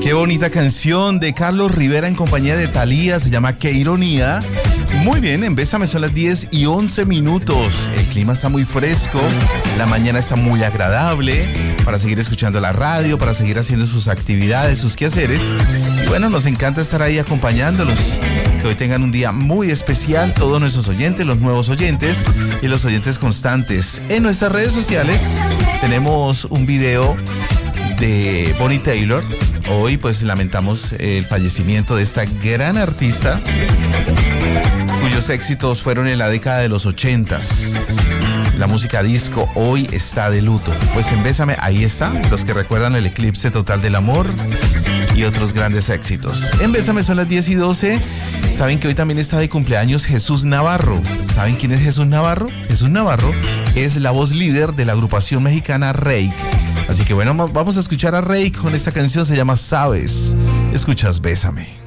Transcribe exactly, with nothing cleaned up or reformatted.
Qué bonita canción de Carlos Rivera en compañía de Thalía, se llama Qué ironía. Muy bien, en Bésame son las diez y once minutos. El clima está muy fresco, la mañana está muy agradable para seguir escuchando la radio, para seguir haciendo sus actividades, sus quehaceres. Y bueno, nos encanta estar ahí acompañándolos. Que hoy tengan un día muy especial, todos nuestros oyentes, los nuevos oyentes y los oyentes constantes. En nuestras redes sociales tenemos un video de Bonnie Tyler. Hoy pues lamentamos el fallecimiento de esta gran artista cuyos éxitos fueron en la década de los ochentas. La música disco hoy está de luto. Pues en Bésame, ahí está, los que recuerdan el eclipse total del amor y otros grandes éxitos. En Bésame son las diez y doce. Saben que hoy también está de cumpleaños Jesús Navarro. ¿Saben quién es Jesús Navarro? Jesús Navarro es la voz líder de la agrupación mexicana Reik. Así que bueno, vamos a escuchar a Reik con esta canción, se llama Sabes. Escuchas Bésame.